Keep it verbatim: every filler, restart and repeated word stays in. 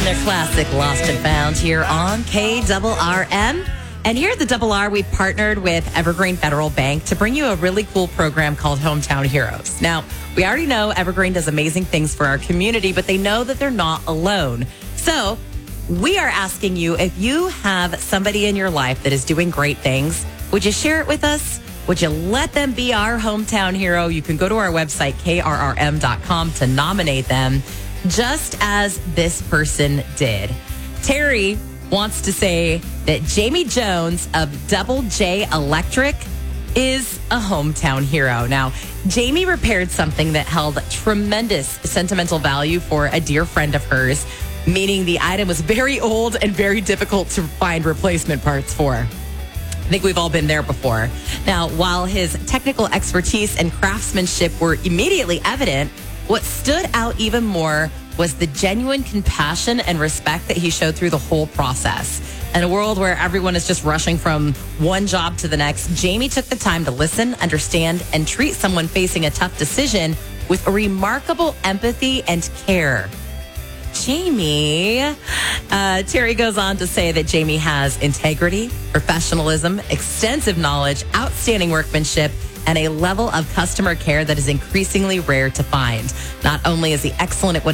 their classic Lost and Found here on K R R M. And here at the Double R, we've partnered with Evergreen Federal Bank to bring you a really cool program called Hometown Heroes. Now, we already know Evergreen does amazing things for our community, but they know that they're not alone. So we are asking you, if you have somebody in your life that is doing great things, would you share it with us? Would you let them be our hometown hero? You can go to our website, K R R M dot com, to nominate them, just as this person did. Terry wants to say that Jamie Jones of Double J Electric is a hometown hero. Now, Jamie repaired something that held tremendous sentimental value for a dear friend of hers, meaning the item was very old and very difficult to find replacement parts for. I think we've all been there before. Now, while his technical expertise and craftsmanship were immediately evident, what stood out even more was the genuine compassion and respect that he showed through the whole process. In a world where everyone is just rushing from one job to the next, Jamie took the time to listen, understand, and treat someone facing a tough decision with a remarkable empathy and care. Jamie, uh, Terry goes on to say that Jamie has integrity, professionalism, extensive knowledge, outstanding workmanship, and a level of customer care that is increasingly rare to find. Not only is he excellent at what